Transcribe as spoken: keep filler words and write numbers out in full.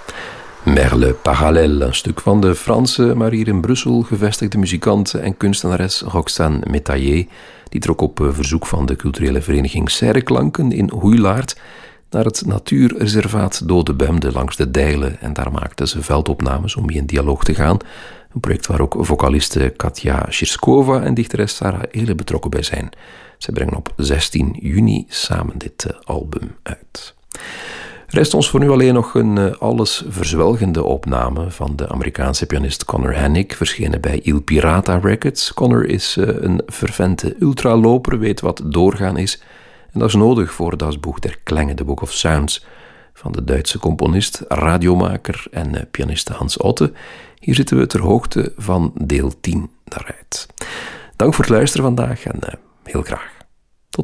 Merle Parallèle, een stuk van de Franse, maar hier in Brussel gevestigde muzikant en kunstenares Roxane Métayer. Die trok op verzoek van de culturele vereniging Serreklanken in Hoeilaard naar het natuurreservaat Dode Bemde langs de Dijlen. En daar maakte ze veldopnames om mee in dialoog te gaan. Een project waar ook vocaliste Katja Shirskova en dichteres Sarah Ehle betrokken bij zijn. Zij brengen op zestien juni samen dit album uit. Rest ons voor nu alleen nog een uh, alles verzwelgende opname van de Amerikaanse pianist Conor Hennick, verschenen bij Il Pirata Records. Conor is uh, een fervente ultraloper, weet wat doorgaan is. En dat is nodig voor Das Buch der Klänge, The Book of Sounds, van de Duitse componist, radiomaker en uh, pianiste Hans Otte. Hier zitten we ter hoogte van deel tien daaruit. Dank voor het luisteren vandaag en uh, heel graag.